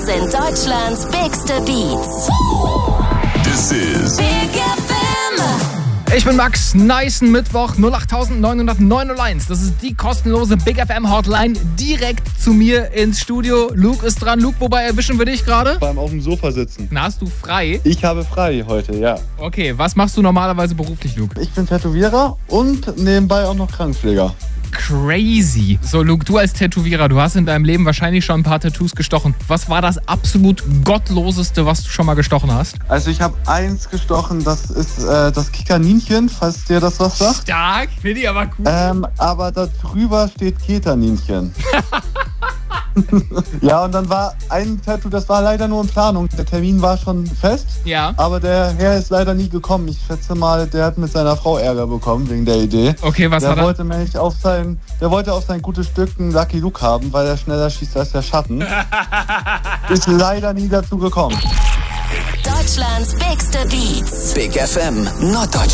Sind Deutschlands bigste Beats. This is Big FM. Ich bin Max, nicen Mittwoch 08900 Das ist die kostenlose Big FM Hotline direkt zu mir ins Studio. Luke ist dran. Luke, wobei erwischen wir dich gerade? Beim auf dem Sofa sitzen. Na, hast du frei? Ich habe frei heute, ja. Okay, was machst du normalerweise beruflich, Luke? Ich bin Tätowierer und nebenbei auch noch Krankenpfleger. Crazy. So, Luke, du als Tätowierer, du hast in deinem Leben wahrscheinlich schon ein paar Tattoos gestochen. Was war das absolut Gottloseste, was du schon mal gestochen hast? Also ich habe eins gestochen, das ist das Kikaninchen, falls dir das was sagt. Stark, finde ich aber cool. Aber da drüber steht Ketaninchen. Ja, und dann war ein Tattoo, das war leider nur in Planung. Der Termin war schon fest, Ja. aber der Herr ist leider nie gekommen. Ich schätze mal, der hat mit seiner Frau Ärger bekommen wegen der Idee. Okay, was Der war das? wollte nämlich auf sein gutes Stück einen Lucky Luke haben, weil er schneller schießt als der Schatten. Ist leider nie dazu gekommen. Deutschlands bigste Beats. Big FM Norddeutschland.